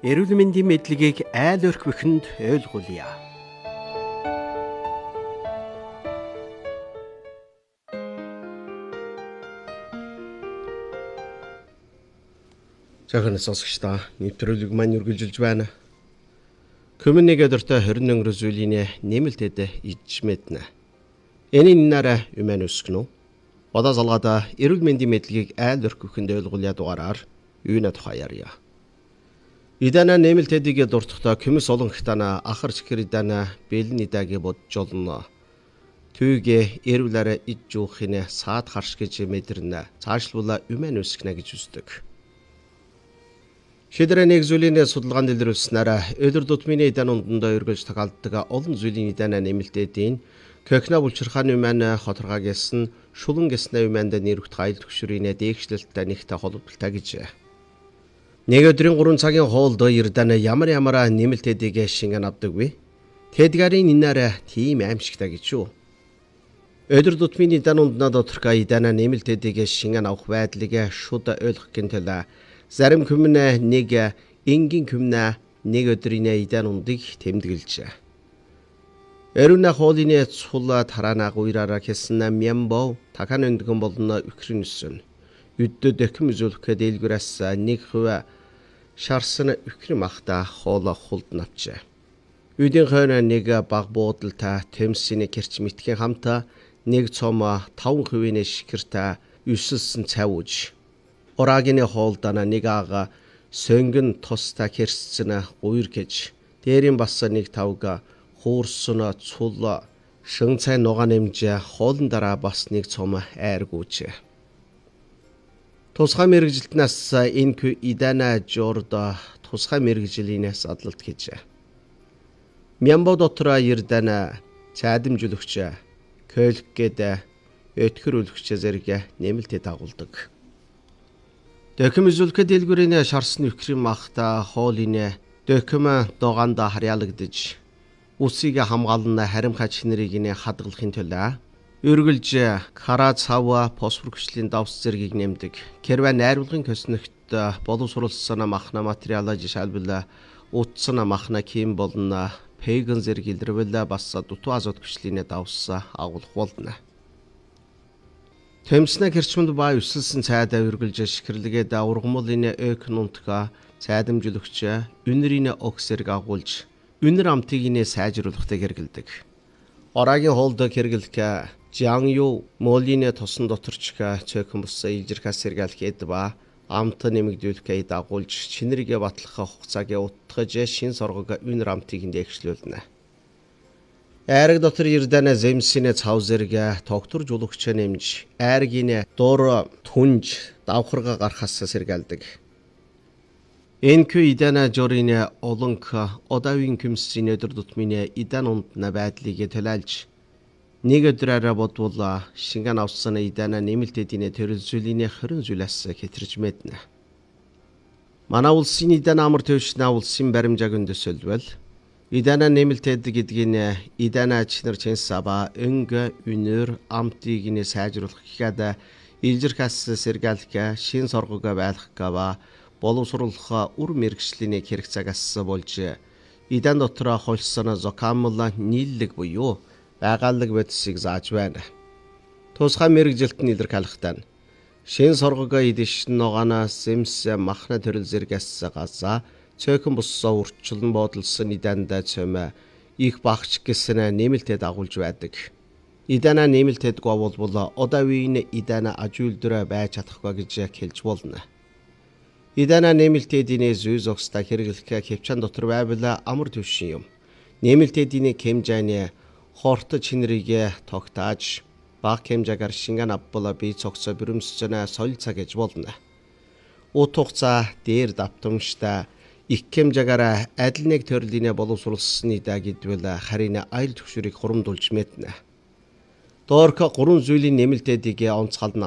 Эрүүл мэндийн мэдлэгийг айл өрхвөخөнд ойлгуулъя. Зөвхөн сонсогчдоо нэвтрүүлэг маань үргэлжилж байна. Коммуник өдөртөө 21 зүйлийн нэмэлтэд ижмэднэ. Энийн нараа юмэн өскнө. Бодос алгада эрүүл мэндийн мэдлэгийг айл өрхвөخөнд ойлгуулъя дугаараар юуна тухаяарья. Идана нэмэлтэдийг дуртахтаа көмөс олон хтана ахарч хэрдана бэлэн идаги боджолно. Түүгээ эрүүлээрэ ижүүхинэ саад харш гэж мэдэрнэ. Цаашлуулаа юмэн өскнэ гэж үздэг. Шийдвэр нэг зүйлийн судалгаанд илрүүлснээр өдөр тутмын идан ундандаа өргөж тохиолддог олон зүйлийн идана нэмэлтэдийн көхнө булчирхааны юмэн хоторгаагсэн шулан гэснэ юмэнд нэрвт гайл төгшрийнэ дээгшлэлттэй нэгтэй холбогдолтой гэж. Нэг өдрийн 3 цагийн хоолд эрдэнэ ямар нэмэлтэдийг шингэн авдаггүй. Тэдгэрийн инээр тийм аимшигтай гэж юу. Өдөр тутмын идан унднаа доторх идана нэмэлтэдийг шингэн авах байдлыг шууд ойлгох гэнтэл зарим хүмүүн нэг энгийн хүмүүн нэг өдрийн идан ундыг тэмдэглэж. Эрүүн хоолны цула тараана гуйраараа хэсэн мямбо такан өндгөн болно үхрэнсэн. Үдд дэхэм зүлхэ дэлгүрэс нэг хувь шарсан үхрэм ахта хооло хулд навчээ. Үдийн хойно нэг баг буудалтай төмсийн гэрч мэтгийн хамта нэг цом 5% шикэртэй өсөлсөн цавж. Ораагийн хоолдана нэг ага сөнгөн тустай хэрсцэн гуйр гэж. Дээрийн бас нэг тавга хуурсан цул шин цай нугаа нэмж хоолн дараа бас нэг цом айргууч. Тусгай мэрэгжилтнээс энэ идана жорда тусгай мэрэгжилийнээс адлалт гэж. Мямбо дотор эрдэнэ цаадамжлөгч көлггээд өтгөр үлгч зэрэг нэмэлтэд агуулдаг. Дэхэм зүлхэ дэлгүрийн шарсан үхрэм ахта хоолын дэхэм догоонда харьяалагдж үсийг хамгаална харимхай чинэрийг хадгалахын төлөө үргэлж кара цава фосфор хүчлийн давс зэргийг нэмдэг. Кервэ найруулгын көснөгт боловсруулсан махна материалаа жишээлбэл утсан махна ким болно. Пейгэн зэрэг илэрвэл бас дутуу азот хүчлийн давс агуулах болно. Төмснө гэрчмэнд ба өсөлсөн цайдаа үргэлж шихэрлэгээд ургамлын экономика цайдамжлөгч үнэрийн оксэрг агуулж үнэр амтыг сайжруулахтай хэрэгэлдэг. Ораагийн хоолд хэрэглэх Жангю молийн тосон доторч цөөхөн бус илжирхас сэргэлхэд ба амт нэмэгдүүлэхээ дагуулж чинэргээ батлах хугацааг утгаж шин соргог үнэр амтыг дээгшлүүлнэ. Айраг дотор эрдэнэ земсийн цав зэрэг тогтор жуулгч нэмж айргийн дуур түнж давхарга гарахаас сэргэлдэг. Энэ идана жорийн олонх одавын көмсийн өдөр тутмын идан ундна байдлыг төлөөлж нэг өдрөөрөө бодвол шингэн авсан идана нэмэлтэдийн төрөл зүйлийн 20 зүйлээс хэтэрж мэднэ. Манай улсын идана амар төвшнө улсын баримжааг өндөсөлвөл идана нэмэлтэд гэдгийг идана чинэр чинсаба өнг үнэр амтыг сайжруулах гэхэд илжирхас сэргэлэх шин соргог байлгах гава боловсруулах үр мэрэгчлийн хэрэг цагаас болж идан дотор холсон зокамла нийллэг буюу байгаалаг бодисыг зааж байна. Тусгай мэрэгжилтний илэрхийлэхтэн шин соргог идэж ногоона сэмс махна төрөл зэрэгс газа цөөхөн буссаа урчлан бодолсон иданда цөмө их багч гэсэн нэмэлтэд агуулж байдаг. Идана нэмэлтэд говолбол одавын идана ажуулдраа байж чадахгүй гэж хэлж болно. Идана нэмэлтэдийн зүй зогстой хэрэглэх хөвчөн дотор байвал амар төвшин юм. Нэмэлтэдийн хэмжээний хорт чинэрийг тогтааж баг хэмжээгээр шингэн авбал бие цогцоо бүрэмсчнэ солилцаа гэж болно. Ут хугацаа дээр давтамжтай их хэмжээгээр адил нэг төрлийн боловсруулсан идаа гэдвэл харин айл төвшрийг хурамдуулж мэднэ. Доорх 3 зүйлийн нэмэлтэдийг онцгойлно